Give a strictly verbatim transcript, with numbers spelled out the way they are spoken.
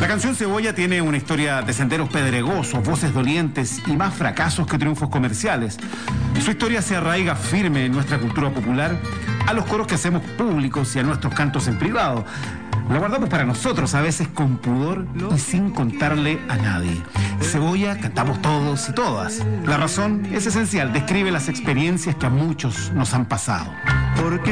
La canción Cebolla tiene una historia de senderos pedregosos, voces dolientes y más fracasos que triunfos comerciales. Su historia se arraiga firme en nuestra cultura popular, a los coros que hacemos públicos y a nuestros cantos en privado. La guardamos para nosotros, a veces con pudor y sin contarle a nadie. Cebolla cantamos todos y todas. La razón es esencial, describe las experiencias que a muchos nos han pasado. Porque